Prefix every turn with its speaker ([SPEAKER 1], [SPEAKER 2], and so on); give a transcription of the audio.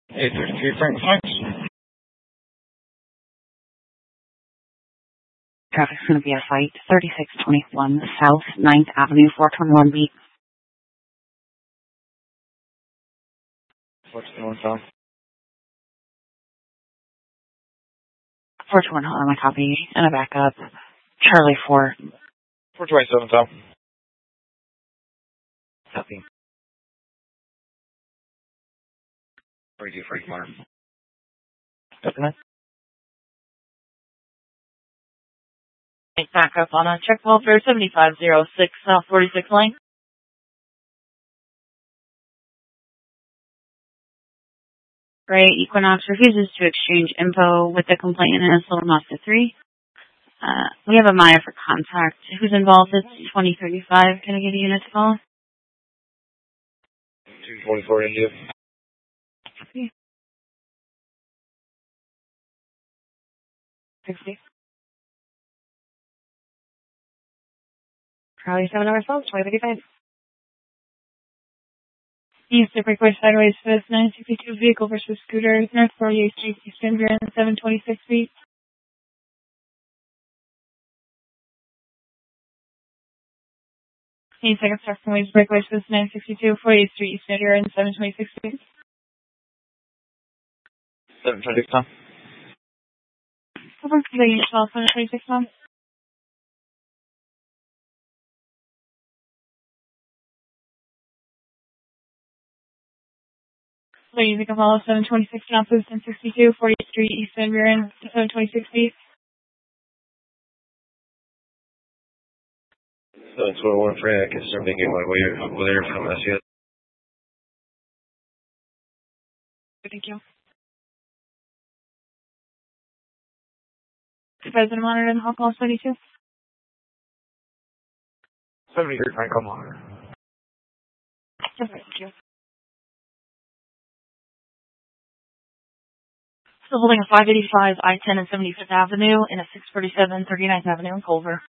[SPEAKER 1] 833 Frank Flanks.
[SPEAKER 2] Traffic's going to be at site 3621 South 9th Avenue, 421B.
[SPEAKER 1] 421 South.
[SPEAKER 2] 421 on my copy and a backup. Charlie 4.
[SPEAKER 1] 427 South.
[SPEAKER 2] Copy.
[SPEAKER 1] 42 Frank Farm.
[SPEAKER 2] Open it. Backup on a check call for 7506 South 46 Lane. Gray Equinox refuses to exchange info with the complainant in Silver Mazda 3. We have a Maya for contact. Who's involved? It's 2035. Can I get a unit to call?
[SPEAKER 1] 244 India.
[SPEAKER 2] Okay. 60. Probably 7 hours old, 2035. East of Breakaway Sideways Fifth 962 vehicle versus scooter, North 48th Street, Eastern Grand, 726 feet. Any second start from Waves Breakaway Fifth 962, 48th Street, Eastern Grand, 726 feet.
[SPEAKER 1] 726 Tom.
[SPEAKER 2] Over to the unit 12, 726 months. So you can follow 726 Northwest 1062, 48th Street, Eastern Grand, 726 feet.
[SPEAKER 1] 721 Frank. I start making my way over there from SES.
[SPEAKER 2] Thank you. President Monitor and Hall Call 72.
[SPEAKER 1] 73 Frank Monitor.
[SPEAKER 2] Thank you. Still holding a 585 I-10 and 75th Avenue and a 647 39th Avenue in Culver.